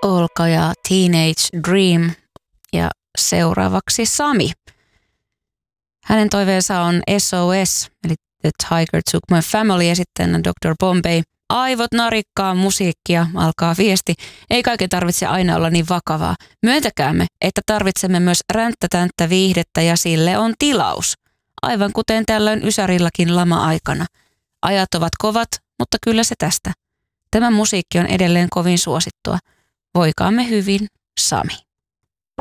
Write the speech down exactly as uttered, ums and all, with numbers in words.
Olka ja Teenage Dream ja seuraavaksi Sami. Hänen toiveensa on S O S, eli The Tiger Took My Family ja sitten doktor Bombay. Aivot narikkaa musiikkia, alkaa viesti. Ei kaiken tarvitse aina olla niin vakavaa. Myöntäkäämme, että tarvitsemme myös ränttätänttä viihdettä ja sille on tilaus. Aivan kuten tällöin Ysärillakin lama-aikana. Ajat ovat kovat, mutta kyllä se tästä. Tämä musiikki on edelleen kovin suosittua. Voikaamme hyvin, Sami.